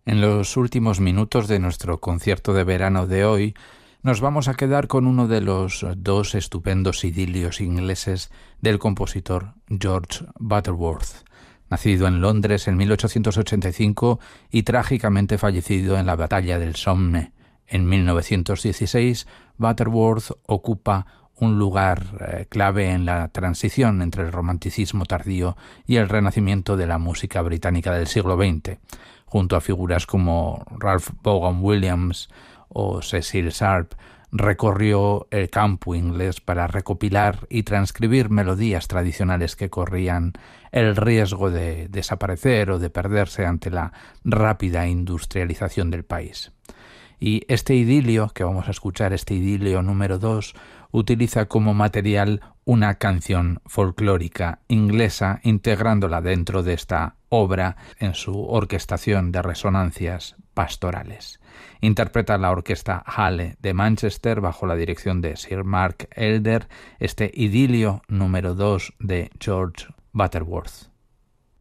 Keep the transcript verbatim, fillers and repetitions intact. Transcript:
En los últimos minutos de nuestro concierto de verano de hoy, nos vamos a quedar con uno de los dos estupendos idilios ingleses del compositor George Butterworth, nacido en Londres en mil ochocientos ochenta y cinco y trágicamente fallecido en la batalla del Somme. En mil novecientos dieciséis, Butterworth ocupa un lugar eh, clave en la transición entre el romanticismo tardío y el renacimiento de la música británica del siglo veinte, junto a figuras como Ralph Vaughan Williams o Cecil Sharp. Recorrió el campo inglés para recopilar y transcribir melodías tradicionales que corrían el riesgo de desaparecer o de perderse ante la rápida industrialización del país. Y este idilio que vamos a escuchar, este idilio número dos, utiliza como material una canción folclórica inglesa, integrándola dentro de esta obra en su orquestación de resonancias pastorales. Interpreta la orquesta Hale de Manchester bajo la dirección de Sir Mark Elder, este idilio número dos de George Butterworth.